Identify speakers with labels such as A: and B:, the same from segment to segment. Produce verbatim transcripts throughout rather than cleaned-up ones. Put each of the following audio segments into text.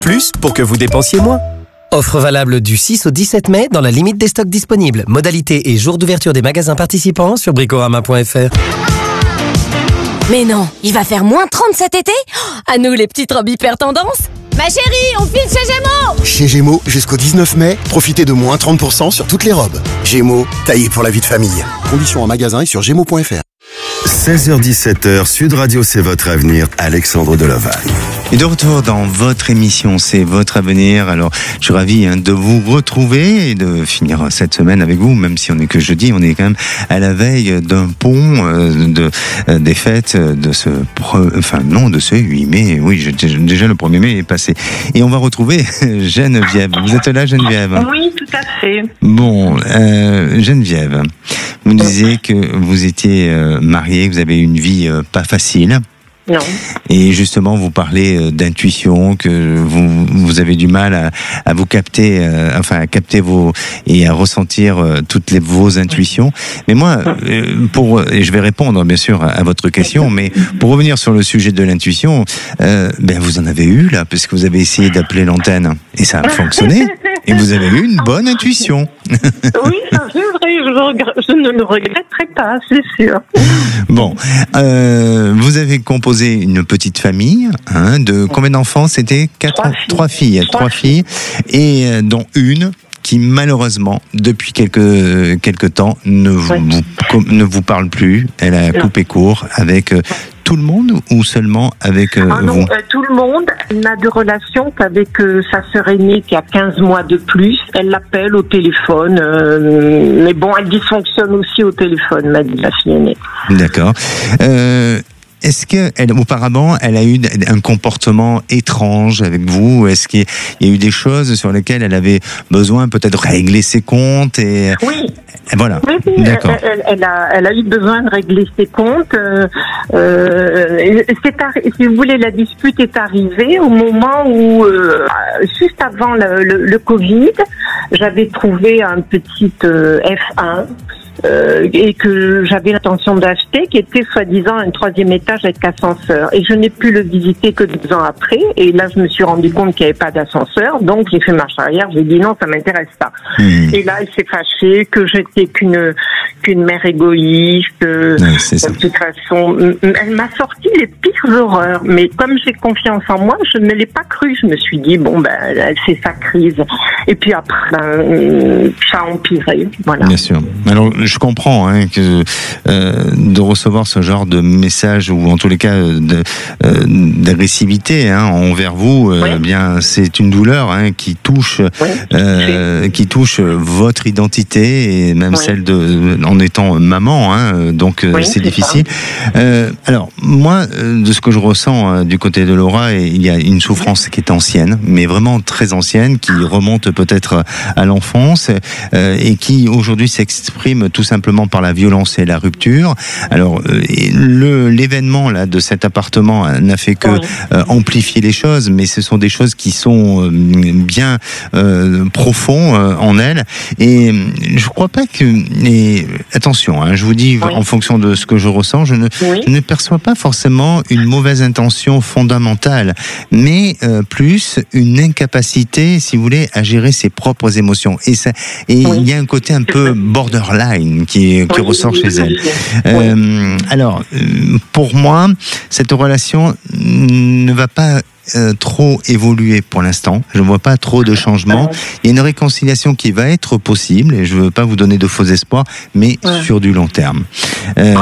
A: Plus pour que vous dépensiez moins. Offre valable du six au dix-sept mai dans la limite des stocks disponibles. Modalité et jour d'ouverture des magasins participants sur bricorama point f r.
B: Mais non, il va faire moins trente cet été? À nous les petites robes hyper tendance. Ma chérie, on file chez Gémeaux!
C: Chez Gémeaux, jusqu'au dix-neuf mai, profitez de moins trente pour cent sur toutes les robes. Gémeaux, taillé pour la vie de famille. Conditions en magasin et sur gémeaux point f r.
D: seize heures dix-sept heures, Sud Radio, c'est votre avenir. Alexandre Deloval.
E: Et de retour dans votre émission, c'est votre avenir. Alors, je suis ravi hein, de vous retrouver et de finir cette semaine avec vous, même si on n'est que jeudi, on est quand même à la veille d'un pont, euh, de, euh, des fêtes de ce, pre, enfin non, de ce huit mai. Oui, je, déjà le premier mai est passé. Et on va retrouver Geneviève. Vous êtes là, Geneviève?
F: Oui, tout à fait.
E: Bon, euh, Geneviève, vous disiez que vous étiez euh, mariée, que vous avez une vie euh, pas facile.
F: Non.
E: Et justement, vous parlez d'intuition, que vous, vous avez du mal à, à vous capter, euh, enfin à capter vos et à ressentir euh, toutes les, vos intuitions. Mais moi, euh, pour et je vais répondre bien sûr à, à votre question, mais pour revenir sur le sujet de l'intuition, euh, ben vous en avez eu là, parce que vous avez essayé d'appeler l'antenne et ça a fonctionné. Et vous avez eu une bonne intuition.
F: Oui, c'est vrai, je, regrette, je ne le regretterai pas, c'est sûr.
E: Bon, euh, vous avez composé une petite famille, hein, de combien d'enfants? C'était quatre,
F: trois filles.
E: Trois filles, trois, trois filles, filles, et euh, dont une qui malheureusement, depuis quelques quelques temps, ne vous,
F: oui.
E: vous ne vous parle plus. Elle a
F: non.
E: coupé court avec euh, tout le monde ou seulement avec euh,
F: ah non,
E: vous?
F: euh, tout le monde. Elle n'a de relation qu'avec euh, sa sœur aînée qui a quinze mois de plus. Elle l'appelle au téléphone. Euh, mais bon, elle dysfonctionne aussi au téléphone, m'a dit la fille aînée.
E: D'accord. Euh, Est-ce que elle, auparavant, elle a eu un comportement étrange avec vous? Est-ce qu'il y a eu des choses sur lesquelles elle avait besoin peut-être de régler ses comptes et
F: oui.
E: Et voilà.
F: Oui, oui,
E: d'accord.
F: Elle, elle, a, elle a eu besoin de régler ses comptes. Euh, euh, c'est arri- si vous voulez, la dispute est arrivée au moment où, euh, juste avant le, le, le Covid, j'avais trouvé un petit euh, F un. Euh, et que j'avais l'intention d'acheter, qui était soi-disant un troisième étage avec ascenseur. Et je n'ai pu le visiter que deux ans après. Et là, je me suis rendu compte qu'il n'y avait pas d'ascenseur. Donc, j'ai fait marche arrière. J'ai dit non, ça m'intéresse pas. Mmh. Et là, elle s'est fâchée que j'étais qu'une qu'une mère égoïste.
E: Ouais, c'est ça.
F: De toute façon, elle m'a sorti les pires horreurs. Mais comme j'ai confiance en moi, je ne l'ai pas cru. Je me suis dit bon, ben, elle fait sa crise. Et puis après, ben, ça a empiré. Voilà.
E: Bien sûr. Alors, je comprends hein, que euh, de recevoir ce genre de message ou en tous les cas de, euh, d'agressivité hein, envers vous, euh, oui. bien c'est une douleur hein, qui touche, oui. euh, qui touche votre identité et même oui. celle de en étant maman. Hein, donc oui, c'est, c'est difficile. Euh, alors moi, de ce que je ressens euh, du côté de Laura, il y a une souffrance qui est ancienne, mais vraiment très ancienne, qui remonte peut-être à l'enfance euh, et qui aujourd'hui s'exprime tout simplement par la violence et la rupture. Alors, euh, le, l'événement là de cet appartement n'a fait que oui. euh, amplifier les choses, mais ce sont des choses qui sont euh, bien euh, profonds euh, en elle. Et je crois pas que. Et attention, hein, je vous dis oui. en fonction de ce que je ressens, je ne, oui. je ne perçois pas forcément une mauvaise intention fondamentale, mais euh, plus une incapacité, si vous voulez, à gérer ses propres émotions. Et ça, et oui. il y a un côté un peu borderline qui, qui oui, ressort oui, chez oui, elle. Oui. Euh, alors, pour moi, cette relation ne va pas Euh, trop évoluer pour l'instant. Je ne vois pas trop de changements. Il y a une réconciliation qui va être possible, et je ne veux pas vous donner de faux espoirs, mais ouais. sur du long terme. Euh,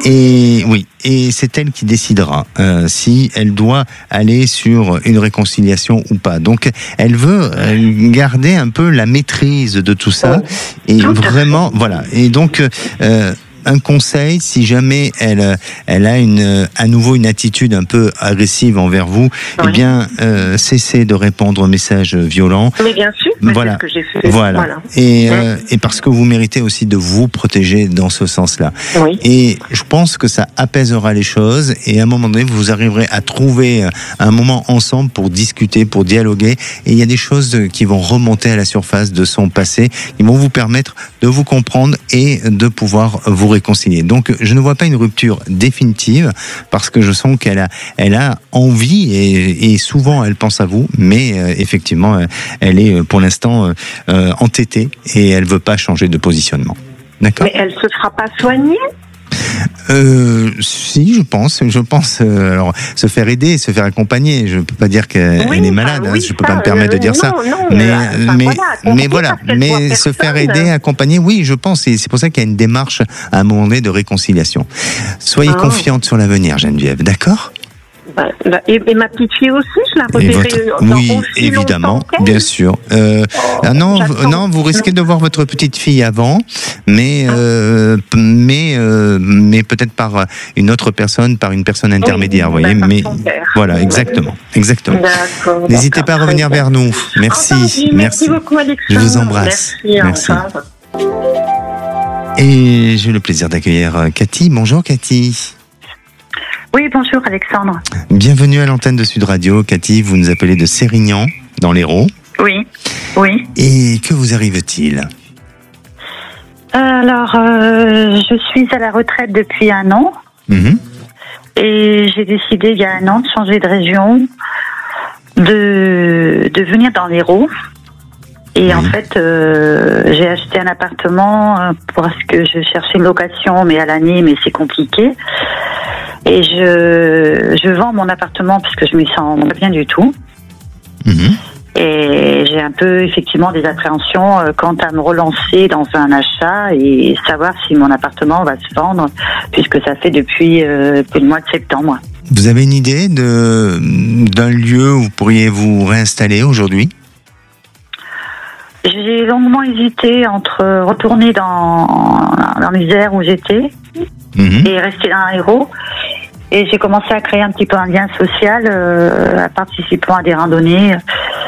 E: et oui, et c'est elle qui décidera euh, si elle doit aller sur une réconciliation ou pas. Donc, elle veut garder un peu la maîtrise de tout ça, et vraiment, voilà. Et donc, euh, un conseil, si jamais elle, elle a une, à nouveau une attitude un peu agressive envers vous, oui. eh bien, euh, cessez de répondre aux messages violents.
F: Mais bien sûr. mais
E: voilà,
F: c'est ce que j'ai fait.
E: voilà.
F: voilà.
E: Et, euh, et parce que vous méritez aussi de vous protéger dans ce sens-là.
F: Oui.
E: Et je pense que ça apaisera les choses et à un moment donné, vous arriverez à trouver un moment ensemble pour discuter, pour dialoguer. Et il y a des choses qui vont remonter à la surface de son passé, qui vont vous permettre de vous comprendre et de pouvoir vous réconcilier. Donc, je ne vois pas une rupture définitive parce que je sens qu'elle a, elle a envie et, et souvent elle pense à vous, mais euh, effectivement, euh, elle est pour l'instant euh, entêtée et elle veut pas changer de positionnement. D'accord.
F: Mais elle se fera pas soigner?
E: Euh, si, je pense, je pense. Euh, alors, se faire aider, se faire accompagner. Je peux pas dire qu'elle
F: oui,
E: est malade.
F: enfin,
E: hein,
F: oui,
E: je peux
F: ça,
E: pas me permettre
F: euh,
E: de dire
F: non,
E: ça.
F: non,
E: mais,
F: enfin,
E: mais,
F: voilà,
E: mais voilà. Mais se faire aider, accompagner, oui, je pense. Et c'est pour ça qu'il y a une démarche à un moment donné de réconciliation. Soyez
F: ah.
E: confiante sur l'avenir, Geneviève. D'accord?
F: Bah, bah, et, et ma petite fille aussi, je la
E: Et
F: reverrai
E: votre...
F: dans
E: Oui,
F: aussi
E: évidemment,
F: longtemps qu'elle.
E: bien sûr. Euh,
F: Oh,
E: ah non,
F: j'attends.
E: v- non, vous risquez de voir votre petite fille avant, mais euh, p- mais euh, mais peut-être par une autre personne, par une personne intermédiaire, vous
F: Oui,
E: voyez.
F: bah, par
E: Mais
F: son père.
E: voilà, exactement, exactement.
F: D'accord.
E: N'hésitez pas à
F: d'accord,
E: revenir
F: très
E: vers nous. Merci,
F: Entendu, merci.
E: merci.
F: beaucoup, Alexandre.
E: Je vous embrasse.
F: Merci.
E: Merci.
F: Au revoir.
E: Et j'ai le plaisir d'accueillir euh, Cathy. Bonjour Cathy.
G: Oui, bonjour Alexandre.
E: Bienvenue à l'antenne de Sud Radio. Cathy, vous nous appelez de Sérignan, dans l'Hérault.
G: Oui, oui.
E: Et que vous arrive-t-il ?
G: Alors, euh, je suis à la retraite depuis un an
E: Mhm.
G: et j'ai décidé il y a un an de changer de région, de, de venir dans l'Hérault. Et
E: Oui.
G: en fait, euh, j'ai acheté un appartement euh, parce que je cherchais une location, mais à l'année, mais c'est compliqué. Et je, je vends mon appartement parce que je me sens pas bien du tout.
E: Mhm.
G: Et j'ai un peu effectivement des appréhensions euh, quant à me relancer dans un achat et savoir si mon appartement va se vendre, puisque ça fait depuis, euh, depuis le mois de septembre.
E: Vous avez une idée de d'un lieu où vous pourriez vous réinstaller aujourd'hui ?
G: J'ai longuement hésité entre retourner dans, dans l'Isère où j'étais
E: Mhm.
G: et rester dans l'Hérault. Et j'ai commencé à créer un petit peu un lien social, euh, à participant à des randonnées.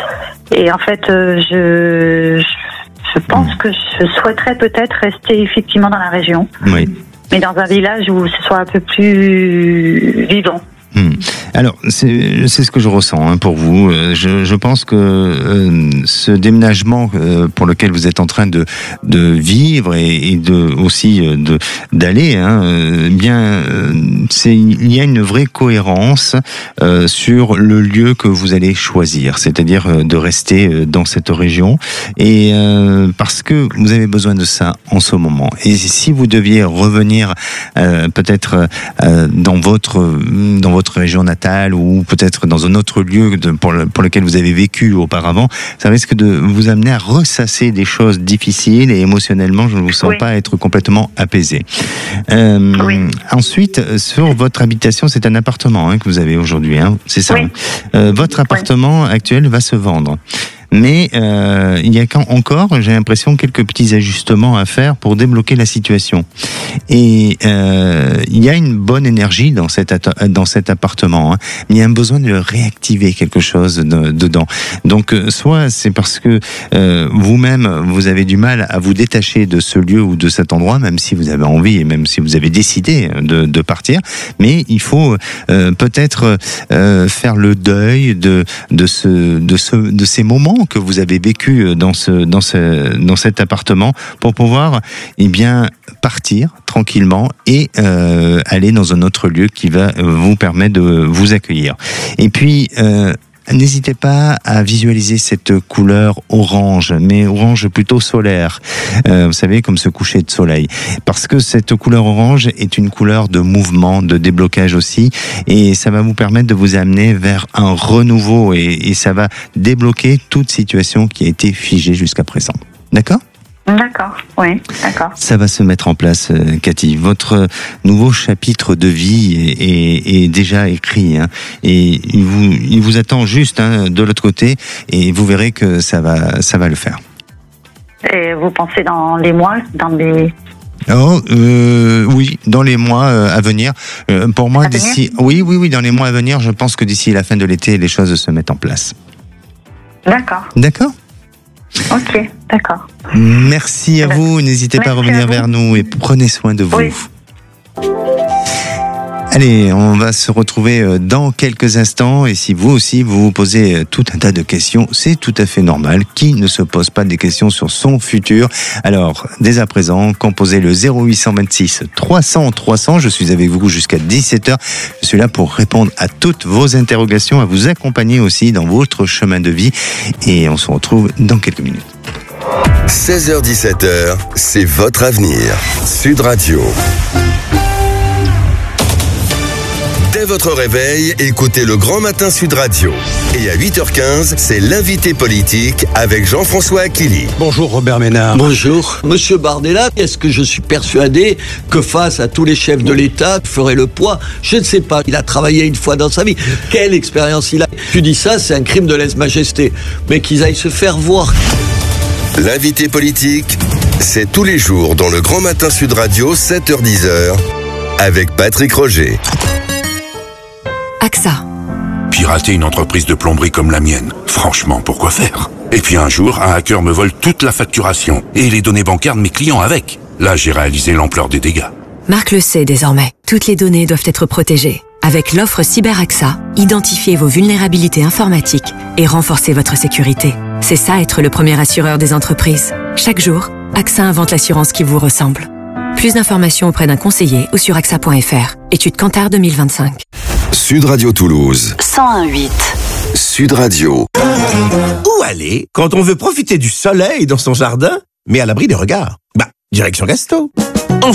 G: Et en fait, euh, je, je pense que je souhaiterais peut-être rester effectivement dans la région,
E: Oui.
G: mais dans un village où ce soit un peu plus vivant.
E: Hmm. Alors, c'est c'est ce que je ressens hein, pour vous. Euh, Je, je pense que euh, ce déménagement euh, pour lequel vous êtes en train de de vivre et, et de aussi euh, de d'aller, hein, euh, bien, euh, c'est il y a une vraie cohérence euh, sur le lieu que vous allez choisir, c'est-à-dire euh, de rester euh, dans cette région et euh, parce que vous avez besoin de ça en ce moment. Et si vous deviez revenir euh, peut-être euh, dans votre dans votre région natale ou peut-être dans un autre lieu de, pour, le, pour lequel vous avez vécu auparavant, ça risque de vous amener à ressasser des choses difficiles et émotionnellement, je ne vous sens
G: Oui.
E: pas être complètement apaisé. Euh,
G: Oui.
E: Ensuite, sur votre habitation, c'est un appartement hein, que vous avez aujourd'hui, hein, c'est ça.
G: Oui.
E: hein. Euh, votre appartement actuel va se vendre. Mais euh, il y a quand encore, j'ai l'impression, quelques petits ajustements à faire pour débloquer la situation. Et euh, il y a une bonne énergie dans cet atta- dans cet appartement, hein, mais il y a un besoin de réactiver quelque chose de, dedans. Donc, euh, soit c'est parce que euh, vous-même vous avez du mal à vous détacher de ce lieu ou de cet endroit, même si vous avez envie et même si vous avez décidé de, de partir. Mais il faut euh, peut-être euh, faire le deuil de de ce de ce de ces moments que vous avez vécu dans ce dans ce dans cet appartement pour pouvoir eh bien partir tranquillement et euh, aller dans un autre lieu qui va vous permettre de vous accueillir. Et puis euh, n'hésitez pas à visualiser cette couleur orange, mais orange plutôt solaire, euh, vous savez, comme ce coucher de soleil. Parce que cette couleur orange est une couleur de mouvement, de déblocage aussi, et ça va vous permettre de vous amener vers un renouveau, et, et ça va débloquer toute situation qui a été figée jusqu'à présent. D'accord ?
G: D'accord, oui, d'accord.
E: Ça va se mettre en place, euh, Cathy. Votre nouveau chapitre de vie est, est, est déjà écrit, hein, et il vous, il vous attend juste hein, de l'autre côté, et vous verrez que ça va, ça va le faire.
G: Et vous pensez dans les mois, dans les...
E: Oh, euh, oui, dans les mois euh, à venir. Euh, pour moi,
G: À venir
E: d'ici, oui, oui, oui, dans les mois à venir, je pense que d'ici la fin de l'été, les choses se mettent en place.
G: D'accord.
E: D'accord ?
G: Ok, d'accord.
E: Merci à vous. N'hésitez pas à revenir
G: à
E: vers nous et prenez soin de vous.
G: Oui.
E: Allez, on va se retrouver dans quelques instants et si vous aussi vous vous posez tout un tas de questions, c'est tout à fait normal. Qui ne se pose pas des questions sur son futur? Alors, dès à présent, composez le zéro huit cent vingt-six trois cents trois cents. Je suis avec vous jusqu'à dix-sept heures. Je suis là pour répondre à toutes vos interrogations, à vous accompagner aussi dans votre chemin de vie et on se retrouve dans quelques minutes.
D: seize heures dix-sept heures, c'est votre avenir. Sud Radio. Dès votre réveil, écoutez le Grand Matin Sud Radio. Et à huit heures quinze, c'est l'invité politique avec Jean-François Aquili.
H: Bonjour Robert Ménard.
I: Bonjour. Monsieur Bardella, est-ce que je suis persuadé que face à tous les chefs de l'État, il ferait le poids? Je ne sais pas. Il a travaillé une fois dans sa vie. Quelle expérience il a? Tu dis ça, c'est un crime de lèse-majesté. Mais qu'ils aillent se faire voir.
D: L'invité politique, c'est tous les jours dans le Grand Matin Sud Radio, sept heures dix heures, avec Patrick Roger.
B: A X A.
J: Pirater une entreprise de plomberie comme la mienne, franchement, pourquoi faire? Et puis un jour, un hacker me vole toute la facturation et les données bancaires de mes clients avec. Là, j'ai réalisé l'ampleur des dégâts.
K: Marc le sait désormais. Toutes les données doivent être protégées. Avec l'offre Cyber A X A, identifiez vos vulnérabilités informatiques et renforcez votre sécurité. C'est ça être le premier assureur des entreprises. Chaque jour, A X A invente l'assurance qui vous ressemble. Plus d'informations auprès d'un conseiller ou sur A X A point F R. Étude Kantar deux mille vingt-cinq.
D: Sud Radio Toulouse.
K: cent un virgule huit.
D: Sud Radio.
H: Où aller quand on veut profiter du soleil dans son jardin, mais à l'abri des regards? Bah, direction Gasto. En